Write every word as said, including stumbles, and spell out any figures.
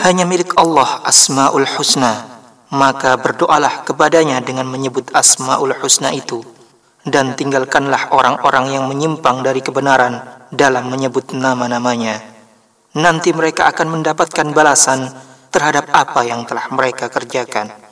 hanya milik Allah Asmaul Husna, maka berdoalah kepadanya dengan menyebut Asmaul Husna itu, dan tinggalkanlah orang-orang yang menyimpang dari kebenaran dalam menyebut nama-namanya. Nanti mereka akan mendapatkan balasan terhadap apa yang telah mereka kerjakan.